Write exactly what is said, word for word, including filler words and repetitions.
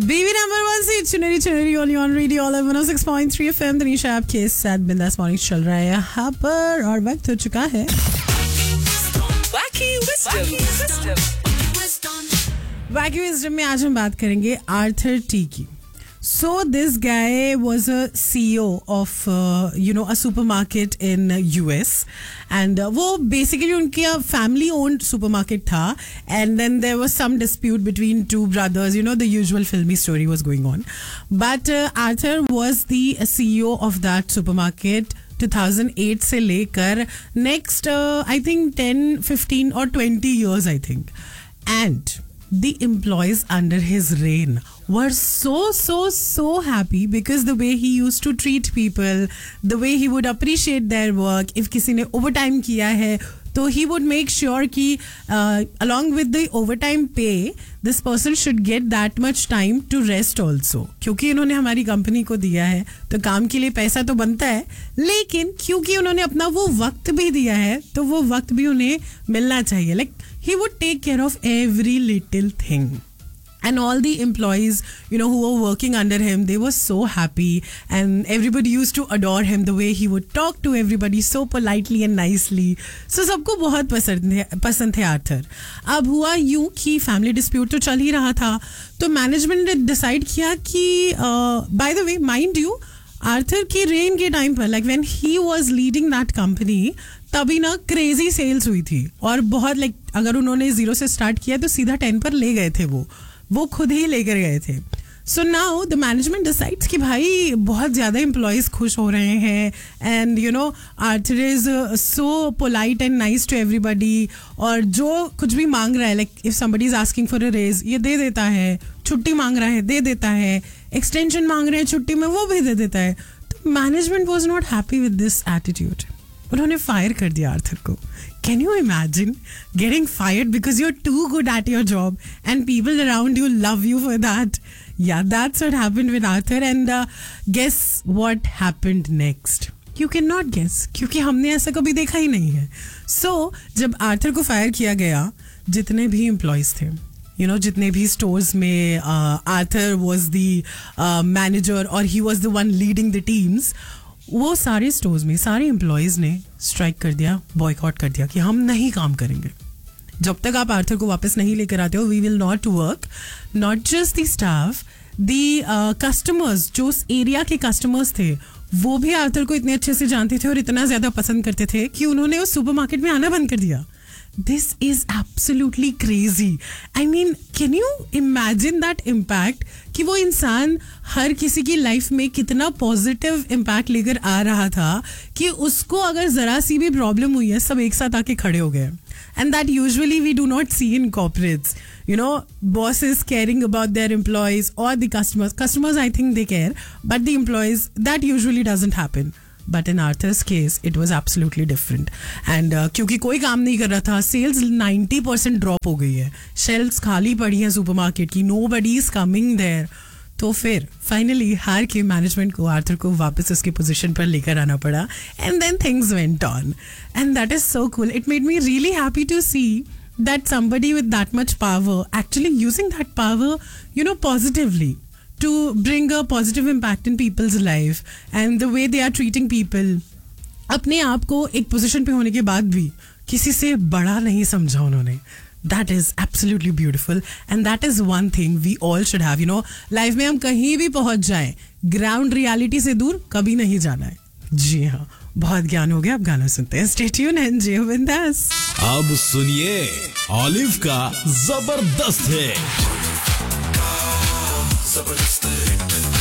बीवी number one से चुनरी चुनरी only on radio all one O six point three FM Tanisha आपके साथ बिंदास मॉर्निंग चल रहा है यहाँ पर और वक्त हो चुका है वैकी विजडम में आज हम बात करेंगे आर्थर टी की. So this guy was a C E O of uh, you know a supermarket in U S and uh, वो basically उनकी family owned supermarket था and then there was some dispute between two brothers, you know the usual filmy story was going on, but uh, Arthur was the C E O of that supermarket two thousand eight से लेकर next uh, I think ten, fifteen or twenty years I think, and the employees under his reign were so so so happy because the way he used to treat people, the way he would appreciate their work. If किसी ने overtime किया है तो he would make sure कि uh, along with the overtime pay this person should get that much time to rest also. क्योंकि इन्होंने हमारी company को दिया है तो काम के लिए पैसा तो बनता है, लेकिन क्योंकि उन्होंने अपना वो वक्त भी दिया है तो वो वक्त भी उन्हें मिलना चाहिए. Like he would take care of every little thing. And all the employees, you know, who were working under him, they were so happy and everybody used to adore him, the way he would talk to everybody so politely and nicely. So सबको बहुत पसंद है पसंद थे Arthur. अब हुआ यूं कि फैमिली डिस्प्यूट तो चल ही रहा था तो मैनेजमेंट ने डिसाइड किया कि by the way mind you Arthur की रेन के टाइम पर like when he was leading that company तभी ना क्रेजी सेल्स हुई थी और बहुत लाइक अगर उन्होंने जीरो से स्टार्ट किया तो सीधा टेन पर ले गए थे वो वो खुद ही लेकर गए थे. So now the management decides कि भाई बहुत ज़्यादा एम्प्लॉयज़ खुश हो रहे हैं and you know Arthur is so polite and nice to everybody और जो कुछ भी मांग रहा है like if somebody is asking for a rage ये दे देता है, छुट्टी मांग रहा है दे देता है, एक्सटेंशन मांग रहे हैं छुट्टी में वो भी दे देता है. तो management was not happy with this attitude. उन्होंने फायर कर दिया आर्थर को. Can you imagine getting fired because you're too good at your job and people around you love you for that? Yeah, that's what happened with Arthur. And uh, guess what happened next? You cannot guess क्योंकि हमने ऐसा कभी देखा ही नहीं है. So जब Arthur को fire किया गया जितने भी एम्प्लॉयज़ थे you know जितने भी स्टोर्स में Arthur was the uh, manager or he was the one leading the teams, वो सारे स्टोर्स में सारे एम्प्लॉयज़ ने स्ट्राइक कर दिया, बॉयकॉट कर दिया कि हम नहीं काम करेंगे जब तक आप आर्थर को वापस नहीं लेकर आते हो. We will not work. Not just the staff, the customers जो उस एरिया के कस्टमर्स थे वो भी आर्थर को इतने अच्छे से जानते थे और इतना ज़्यादा पसंद करते थे कि उन्होंने उस सुपरमार्केट में आना बंद कर दिया. This is absolutely crazy. I mean, can you imagine that impact? कि वो इंसान हर किसी की लाइफ में कितना पॉजिटिव इम्पैक्ट लेकर आ रहा था कि उसको अगर जरा सी भी प्रॉब्लम हुई है सब एक साथ आके खड़े हो गए. And that usually we do not see in corporates. You know, bosses caring about their employees or the customers. Customers, I think they care, but the employees, that usually doesn't happen. But in Arthur's case, it was absolutely different. And uh, क्योंकि कोई काम नहीं कर रहा था, sales ninety percent drop हो गई है, शेल्फ्स खाली पड़ी हैं सुपरमार्केट की, nobody is coming there. तो फिर फाइनली हार के मैनेजमेंट को आर्थर को वापस उसकी पोजीशन पर लेकर आना पड़ा. And then things went on and that is so cool. It made me really happy to C that somebody with that much power actually using that power, you know, positively to bring a positive impact in people's life and the way they are treating people. अपने आप को एक position पे होने के बाद भी किसी से बड़ा नहीं समझा उन्होंने. That is absolutely beautiful and that is one thing we all should have. You know, life में हम कहीं भी पहुंच जाएं, ग्राउंड रियलिटी से दूर कभी नहीं जाना है. जी हाँ, बहुत ज्ञान हो गया. अब गाना सुनते हैं. Stay tuned and जय बिंदास. अब सुनिए ऑलिव का जबरदस्त है.